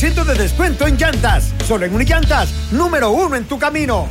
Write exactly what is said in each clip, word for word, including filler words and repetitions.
ciento de descuento en llantas. Solo en Unillantas, número uno en tu camino.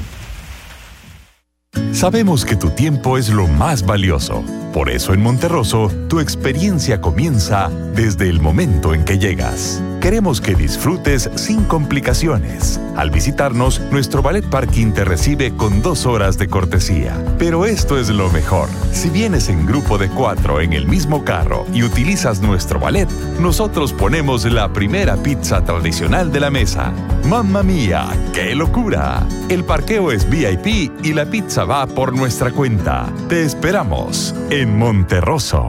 Sabemos que tu tiempo es lo más valioso. Por eso en Monterroso, tu experiencia comienza desde el momento en que llegas. Queremos que disfrutes sin complicaciones. Al visitarnos, nuestro Ballet Parking te recibe con dos horas de cortesía. Pero esto es lo mejor. Si vienes en grupo de cuatro en el mismo carro y utilizas nuestro ballet, nosotros ponemos la primera pizza tradicional de la mesa. ¡Mamma mía! ¡Qué locura! El parqueo es V I P y la pizza va por nuestra cuenta. Te esperamos en Monterroso.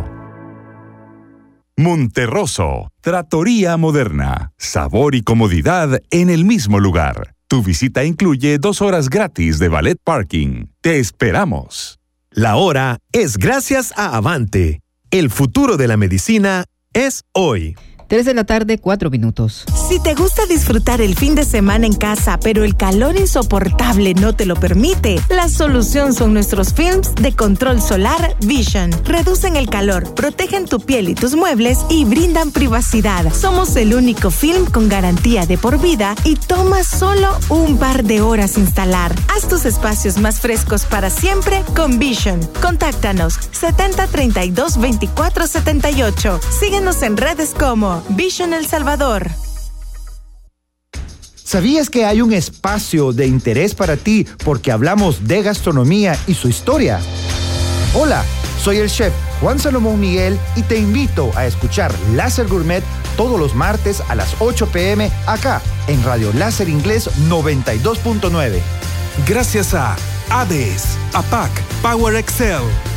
Monterroso, Trattoria Moderna. Sabor y comodidad en el mismo lugar. Tu visita incluye dos horas gratis de Ballet Parking. Te esperamos. La hora es gracias a Avante. El futuro de la medicina es hoy. tres de la tarde, cuatro minutos. Si te gusta disfrutar el fin de semana en casa, pero el calor insoportable no te lo permite, la solución son nuestros films de control solar Vision. Reducen el calor, protegen tu piel y tus muebles y brindan privacidad. Somos el único film con garantía de por vida y toma solo un par de horas instalar. Haz tus espacios más frescos para siempre con Vision. Contáctanos setenta treinta y dos veinticuatro setenta y ocho. Síguenos en redes como Vision El Salvador. ¿Sabías que hay un espacio de interés para ti porque hablamos de gastronomía y su historia? Hola, soy el chef Juan Salomón Miguel y te invito a escuchar Láser Gourmet todos los martes a las ocho p.m. acá en Radio Láser Inglés noventa y dos punto nueve. Gracias a A D E S, A P A C, Power Excel,